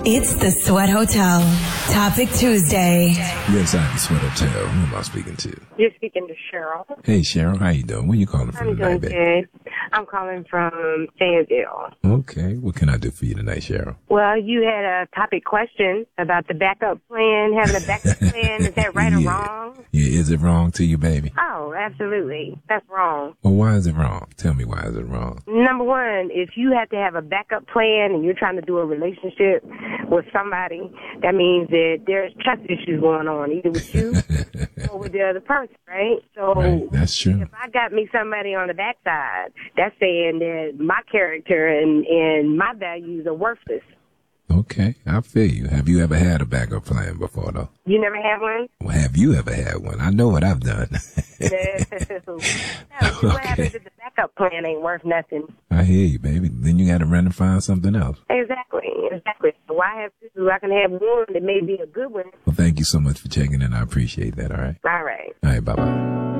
It's the Sweat Hotel. Topic Tuesday. You're inside the Sweat Hotel. Who am I speaking to? You're speaking to Cheryl. Hey, Cheryl. How you doing? Where you calling from I'm tonight, doing baby? good. I'm calling from Fayetteville. Okay. What can I do for you tonight, Cheryl? Well, you had a topic question about the backup plan, having a backup plan. Is that right or wrong? Yeah, is it wrong to you, baby? Oh, absolutely. That's wrong. Well, why is it wrong? Tell me why is it wrong? Number one, if you have to have a backup plan and you're trying to do a relationship with somebody, that means that there's trust issues going on, either with you or with the other person, right? So Right, that's true. if I got me somebody on the backside, that's saying that my character and my values are worthless. Okay, I feel you. Have you ever had a backup plan before, though? You never have one? Well, have you ever had one? I know what I've done. No. What happens if the backup plan ain't worth nothing? I hear you, baby. Then you got to run and find something else. Exactly. So why have two? I can have one that may be a good one. Well, thank you so much for checking in. I appreciate that, all right? All right. All right, bye-bye.